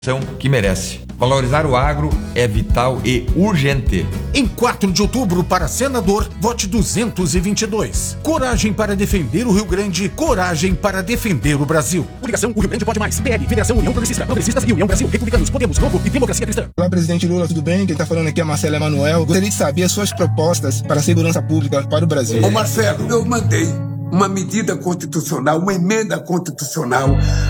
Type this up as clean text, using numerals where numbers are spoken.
que merece. Valorizar o agro é vital e urgente. Em 4 de outubro, para senador, vote 222. Coragem para defender o Rio Grande, coragem para defender o Brasil. Coligação O Rio Grande Pode Mais. PL, Federação União Progressista, Progressistas e União Brasil, Republicanos, Podemos, Novo e Democracia Cristã. Olá, presidente Lula, tudo bem? Quem está falando aqui é Marcelo Emanuel. Gostaria de saber as suas propostas para a segurança pública para o Brasil. Ô Marcelo, eu mandei uma medida constitucional, uma emenda constitucional